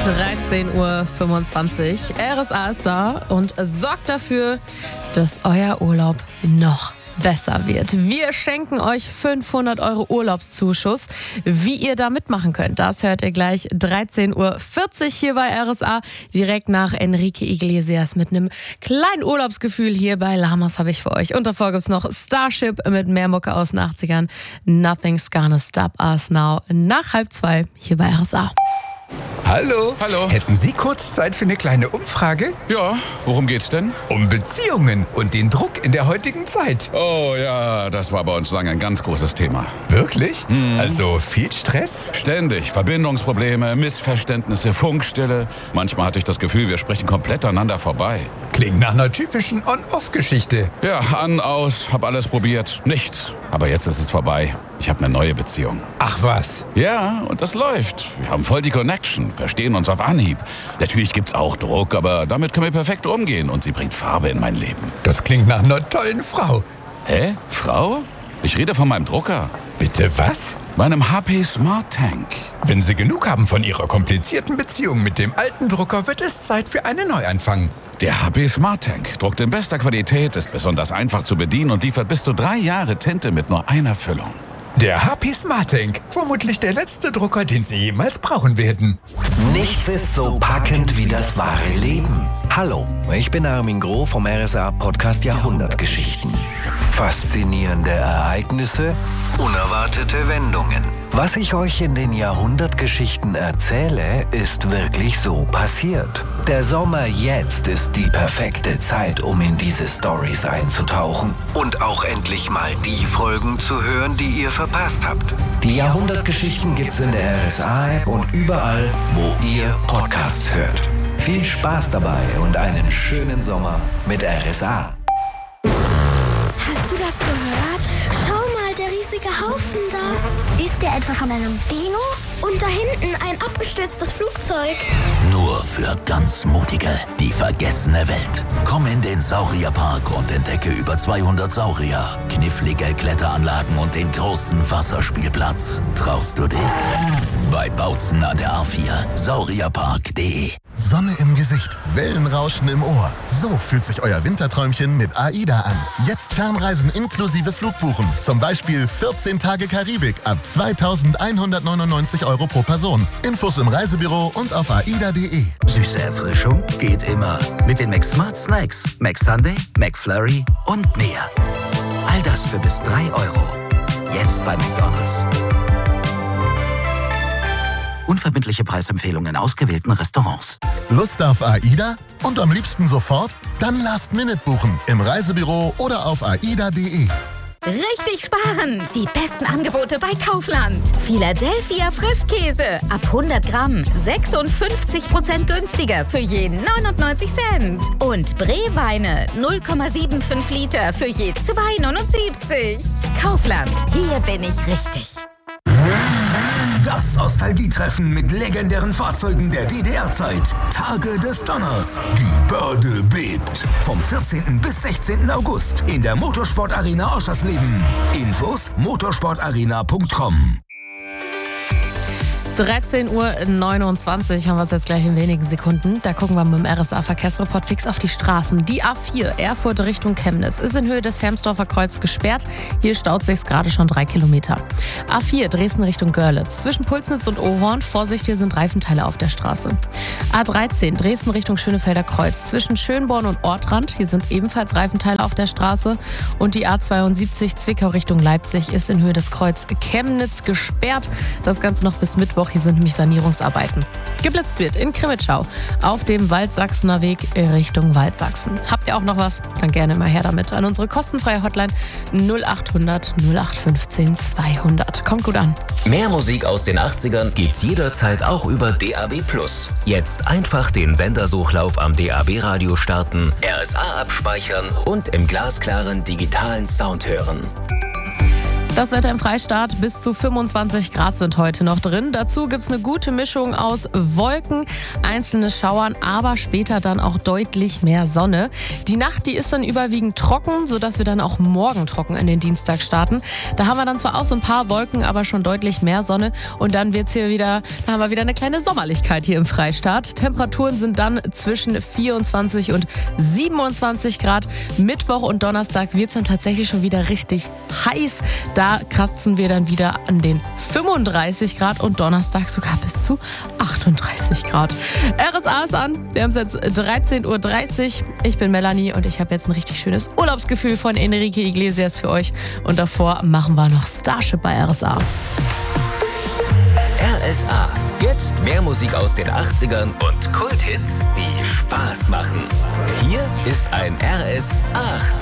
13:25 Uhr. RSA ist da und sorgt dafür, dass euer Urlaub noch besser wird. Wir schenken euch 500 € Urlaubszuschuss. Wie ihr da mitmachen könnt, das hört ihr gleich 13:40 Uhr hier bei RSA. Direkt nach Enrique Iglesias mit einem kleinen Urlaubsgefühl hier bei Lamas habe ich für euch. Und davor gibt es noch Starship mit mehr Mucke aus den 80ern. Nothing's gonna stop us now. Nach 1:30 hier bei RSA. Hallo. Hallo. Hätten Sie kurz Zeit für eine kleine Umfrage? Ja, worum geht's denn? Um Beziehungen und den Druck in der heutigen Zeit. Oh ja, das war bei uns lange ein ganz großes Thema. Wirklich? Also viel Stress? Ständig. Verbindungsprobleme, Missverständnisse, Funkstille. Manchmal hatte ich das Gefühl, wir sprechen komplett aneinander vorbei. Klingt nach einer typischen On-Off-Geschichte. Ja, an, aus, hab alles probiert. Nichts. Aber jetzt ist es vorbei. Ich habe eine neue Beziehung. Ach was. Ja, und das läuft. Wir haben voll die Connection, verstehen uns auf Anhieb. Natürlich gibt's auch Druck, aber damit können wir perfekt umgehen und sie bringt Farbe in mein Leben. Das klingt nach einer tollen Frau. Hä? Frau? Ich rede von meinem Drucker. Bitte was? Meinem HP Smart Tank. Wenn Sie genug haben von Ihrer komplizierten Beziehung mit dem alten Drucker, wird es Zeit für einen Neuanfang. Der HP Smart Tank druckt in bester Qualität, ist besonders einfach zu bedienen und liefert bis zu 3 Jahre Tinte mit nur einer Füllung. Der HP Smart Tank. Vermutlich der letzte Drucker, den Sie jemals brauchen werden. Nichts ist so packend wie das wahre Leben. Hallo, ich bin Armin Groh vom RSA-Podcast Jahrhundertgeschichten. Faszinierende Ereignisse, unerwartete Wendungen. Was ich euch in den Jahrhundertgeschichten erzähle, ist wirklich so passiert. Der Sommer jetzt ist die perfekte Zeit, um in diese Storys einzutauchen und auch endlich mal die Folgen zu hören, die ihr verpasst habt. Die Jahrhundertgeschichten gibt's in der RSA-App und überall, wo ihr Podcasts hört. Viel Spaß dabei und einen schönen Sommer mit RSA. Hast du das gehört? Schau mal, der riesige Haufen da. Ist der etwa von einem Dino? Und da hinten ein abgestürztes Flugzeug. Nur für ganz Mutige, die vergessene Welt. Komm in den Saurierpark und entdecke über 200 Saurier, knifflige Kletteranlagen und den großen Wasserspielplatz. Traust du dich? Bei Bautzen an der A4, saurierpark.de. Sonne im Gesicht, Wellenrauschen im Ohr. So fühlt sich euer Winterträumchen mit AIDA an. Jetzt Fernreisen inklusive Flugbuchen. Zum Beispiel 14 Tage Karibik ab 2.199 € pro Person. Infos im Reisebüro und auf aida.de. Süße Erfrischung geht immer. Mit den Mac Smart Snacks, Mac Sundae, Mac Flurry und mehr. All das für bis 3 €. Jetzt bei McDonald's. Unverbindliche Preisempfehlungen in ausgewählten Restaurants. Lust auf AIDA? Und am liebsten sofort? Dann Last Minute buchen. Im Reisebüro oder auf aida.de. Richtig sparen! Die besten Angebote bei Kaufland. Philadelphia Frischkäse. Ab 100 Gramm. 56% günstiger für je 99 Cent. Und Breweine. 0,75 Liter für je 2,79. Kaufland. Hier bin ich richtig. Das Nostalgietreffen mit legendären Fahrzeugen der DDR-Zeit. Tage des Donners. Die Börde bebt. Vom 14. bis 16. August in der Motorsport-Arena Oschersleben. Infos motorsportarena.com. 13:29 Uhr haben wir es jetzt gleich in wenigen Sekunden. Da gucken wir mit dem RSA-Verkehrsreport fix auf die Straßen. Die A4 Erfurt Richtung Chemnitz ist in Höhe des Hermsdorfer Kreuz gesperrt. Hier staut sich gerade schon 3 Kilometer. A4 Dresden Richtung Görlitz. Zwischen Pulsnitz und Ohorn, Vorsicht, hier sind Reifenteile auf der Straße. A13 Dresden Richtung Schönefelder Kreuz. Zwischen Schönborn und Ortrand, hier sind ebenfalls Reifenteile auf der Straße. Und die A72 Zwickau Richtung Leipzig ist in Höhe des Kreuz Chemnitz gesperrt. Das Ganze noch bis Mittwoch. Hier sind nämlich Sanierungsarbeiten. Geblitzt wird in Krimitschau auf dem Waldsachsener Weg Richtung Waldsachsen. Habt ihr auch noch was? Dann gerne mal her damit an unsere kostenfreie Hotline 0800 0815 200. Kommt gut an. Mehr Musik aus den 80ern gibt's jederzeit auch über DAB+. Jetzt einfach den Sendersuchlauf am DAB-Radio starten, RSA abspeichern und im glasklaren digitalen Sound hören. Das Wetter im Freistaat, bis zu 25 Grad sind heute noch drin. Dazu gibt es eine gute Mischung aus Wolken, einzelne Schauern, aber später dann auch deutlich mehr Sonne. Die Nacht, die ist dann überwiegend trocken, sodass wir dann auch morgen trocken in den Dienstag starten. Da haben wir dann zwar auch so ein paar Wolken, aber schon deutlich mehr Sonne. Und dann haben wir wieder eine kleine Sommerlichkeit hier im Freistaat. Temperaturen sind dann zwischen 24 und 27 Grad. Mittwoch und Donnerstag wird es dann tatsächlich schon wieder richtig heiß. Da kratzen wir dann wieder an den 35 Grad und Donnerstag sogar bis zu 38 Grad. RSA ist an. Wir haben es jetzt 13:30 Uhr. Ich bin Melanie und ich habe jetzt ein richtig schönes Urlaubsgefühl von Enrique Iglesias für euch. Und davor machen wir noch Starship bei RSA. RSA. Jetzt mehr Musik aus den 80ern und Kulthits, die Spaß machen. Hier ist ein RS 8.